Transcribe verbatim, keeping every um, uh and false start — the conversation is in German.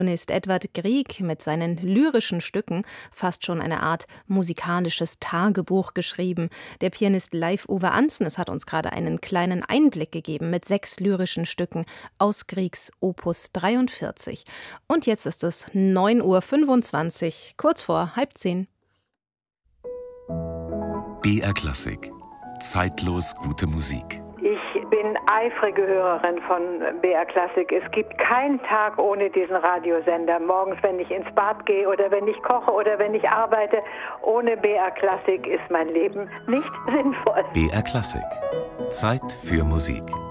Komponist Edvard Grieg mit seinen lyrischen Stücken fast schon eine Art musikalisches Tagebuch geschrieben. Der Pianist Leif Ove Antzen, es hat uns gerade einen kleinen Einblick gegeben mit sechs lyrischen Stücken aus Griegs Opus dreiundvierzig. Und jetzt ist es neun Uhr fünfundzwanzig, kurz vor halb zehn. B R Klassik. Zeitlos gute Musik. Ich bin eifrige Hörerin von B R Klassik. Es gibt keinen Tag ohne diesen Radiosender. Morgens, wenn ich ins Bad gehe oder wenn ich koche oder wenn ich arbeite. Ohne B R Klassik ist mein Leben nicht sinnvoll. B R Klassik. Zeit für Musik.